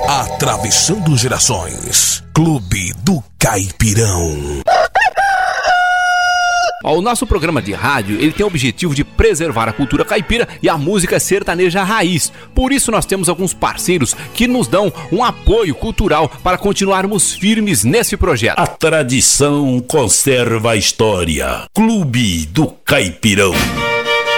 Atravessando gerações. Clube do Caipirão. O nosso programa de rádio, ele tem o objetivo de preservar a cultura caipira e a música sertaneja raiz. Por isso nós temos alguns parceiros que nos dão um apoio cultural para continuarmos firmes nesse projeto. A tradição conserva a história. Clube do Caipirão.